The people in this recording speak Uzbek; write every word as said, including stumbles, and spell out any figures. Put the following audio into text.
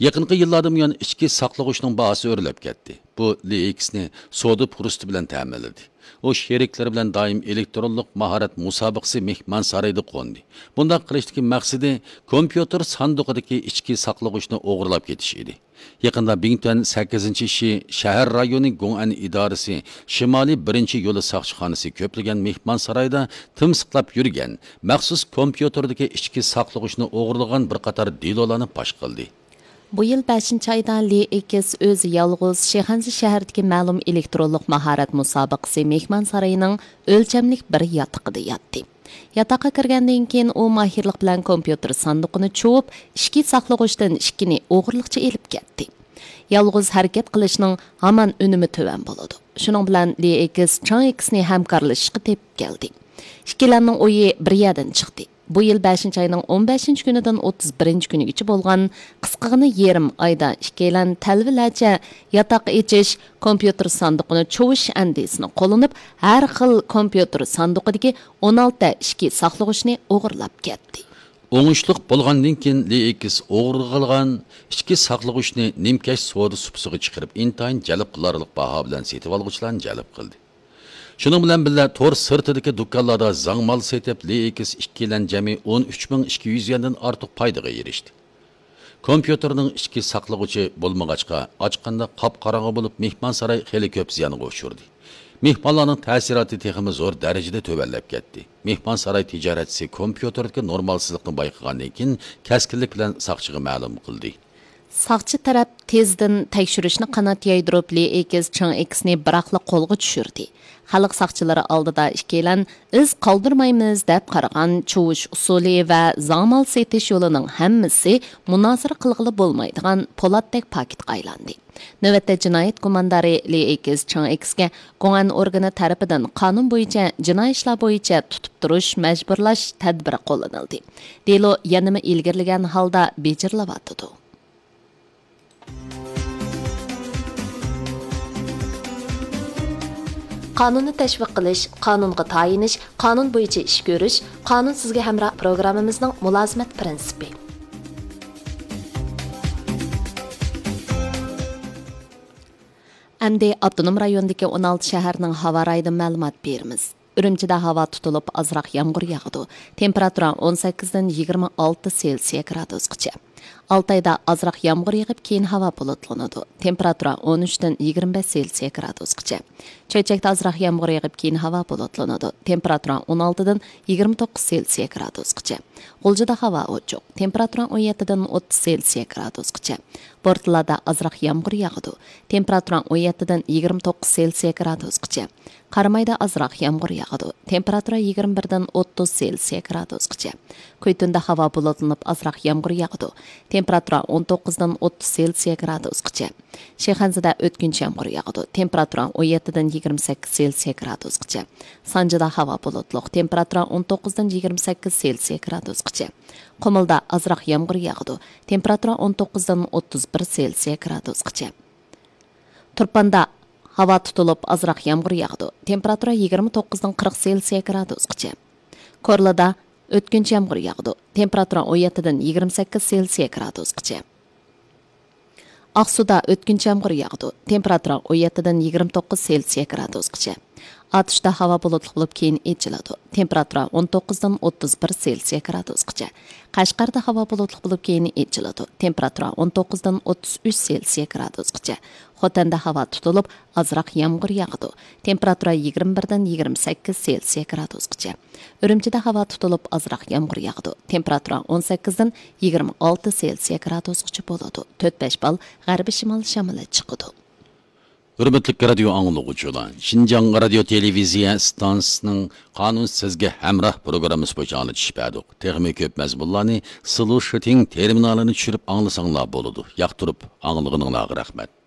Yaqinqi yillarda buyon ichki saqlag'uchning bahosi o'rlab ketdi. Bu L X ni savdo fursati bilan ta'minladi. O sheriklari bilan doim elektronlik mahorat musobaqasi mehmon saroyida qo'ndi. Bunday qilishdagi maqsadi kompyuter sanduqidagi ichki saqlag'uchni o'g'irlab ketish edi. Yaqinda Bington sakkizinchi ishi shahar rayoni Gong'an idorasi Shimoliy birinchi yo'li soqchixonasi ko'plagan mehmon saroyida timsiqlab yurgan maxsus kompyuterdagi ichki saqlag'uchni o'g'irlagan bir qator delolarni fosh qildi. Bu yıl beshinchi ayda L X o'zi yalg'iz Shexanzi shahridagi ma'lum elektronlik mahorat musobaqasi mehmon saroyining o'lchamlik bir yotiqida yotdi. Yotoqqa kirgandan keyin u mahirlik bilan kompyuter sanduqini chuvib, ichki saqlag'uchdan ikkini o'g'irlikcha elib ketdi. Yalg'iz harakat qilishning hamon unumi to'van bo'ladi. Shuning bilan L X Chang X'ni hamkorlashishga tepib keldi. Ikkilarning o'yi bir yerdan chiqdi. Bu yıl beshinchi ayning o'n beshinchi kunidan o'ttiz birinchi kunigacha bo'lgan qisqagina yarim oyda ikkilan talvilacha yotoq ichish, kompyuter sanduqini chuvish andisini qo'llanib, har xil kompyuter sanduqidagi o'n olti ichki saqlag'uchni o'g'irlab ketdi. O'ngishliq bo'lgandan keyin L X o'g'irlagan ichki saqlag'uchni nimkash savdo supsiga chiqarib, intayin jalb qilarlik baho bilan setib olg'uvchilarni jalb qildi. Şunun bilan birga tor sirtidagi do'konlarda zangmal setib L X ikkilan jami o'n uch ming ikki yuz yendan ortiq foydaga erishdi. Kompyuterning ichki saqlag'uchi bo'lmag'achqa, ochqanda qop-qorong'i bo'lib mehmon saroy xeli ko'p ziyonga uchurdi. Mehmonlarning ta'siroti texmi zo'r darajada tövallab ketdi. Mehmon saroy tijoratchisi kompyuterdagi normalsizlikni bayqagandan keyin kaskinlik bilan soqchiga ma'lum qildi. Saqchi taraf tezdan tekshirishni qanot yaydirib L X Chang X'ni biroqla qo'lga tushirdi. Xalq saqchilari oldida ikkilan iz qoldirmaymiz deb qaragan chuvish usuli va zangmal setish yo'lining hammasi munozara qilg'ili bo'lmaydigan po'latdek paketga aylandi. Navbatda jinoyat gumondori L X Chang X'ga Gong'an organi tarafidan qonun bo'yicha jinoiy ishlar bo'yicha tutib turish, majburlash tadbiri qo'llanildi. Delo yanama ilgirlagan holda bejirilyapti. Qonunni tashviq qilish, qonunga tayinish, qonun bo'yicha ish ko'rish, qonun sizga hamroh programmamizning mulozimat prinsipi. Endi avtonom rayondagi o'n olti shaharning havo rayidan ma'lumot beramiz. Urumchida havo tutilib, ozroq yomg'ir yog'di. Temperatura o'n sakkizdan yigirma olti Selsiya gradusgacha. Altayda azroq yomg'ir yig'ib, keyin havo bulutlanadi. Temperatura o'n uchdan yigirma besh Selsiya gradusgacha. Cho'chakda azroq yomg'ir yig'ib, keyin havo bulutlanadi. Temperatura o'n oltidan yigirma to'qqiz Selsiya gradusgacha. G'uljida havo ochiq. Temperatura o'n yettidan o'ttiz Selsiya gradusgacha. Portlarda azroq yomg'ir yog'di. Temperatura o'n yettidan yigirma to'qqiz Selsiya gradusgacha. Qaramayda azroq yomg'ir yog'di. Temperatura yigirma birdan o'ttiz Selsiya gradusgacha. Qo'ytunda havo bulutlanib, azroq yomg'ir yog'di. Temperatura o'n to'qqizdan o'ttiz Selsiya gradusgacha. Shexanzada o'tkinchi yomg'ir yog'di. Temperatura o'n yettidan yigirma sakkiz Selsiya gradusgacha. Sanjida havo bulutli. Temperatura o'n to'qqizdan yigirma sakkiz Selsiya gradusgacha. Qumilda azroq yomg'ir yog'di. Temperatura o'n to'qqizdan o'ttiz bir Selsiya gradusgacha. Turpanda havo tutilib, azroq yomg'ir yog'di. Temperatura yigirma to'qqizdan qirq Selsiya gradusgacha. Korlada o'tkinchi yomg'ir yog'di. Temperatura o'n yettidan yigirma sakkiz Selsiya gradusgacha. Aqsuda o'tkinchi yomg'ir yog'di. Temperatura o'n yettidan yigirma to'qqiz Selsiya gradusgacha. Atishda havo bulutli bo'lib keyin echiladi. Temperatura o'n to'qqizdan o'ttiz bir Selsiya gradusgacha. Qashqarda havo bulutli bo'lib keyin echiladi. Temperatura o'n to'qqizdan o'ttiz uch Selsiya gradusgacha. Xotanda havo tutilib, azroq yomg'ir yog'di. Temperatura yigirma birdan yigirma sakkiz Selsiya gradusgacha. Urumchida havo tutilib, azroq yomg'ir yog'di. Temperatura o'n sakkizdan yigirma olti Selsiya gradusgacha bo'ladi. to'rt besh bal g'arbiy shimol shamoli chiqadi. Hürmetlik radio anglag'uvchilar, Xinjiang radio televiziya stansiyasining qonun sizga hamroh programmasi bo'yicha anglatish berdik. Texmi ko'p mazmunlarni Sulu Shooting terminalini tushirib anglasanglar bo'ladi. Yoqtirib anglag'ininglarga rahmat.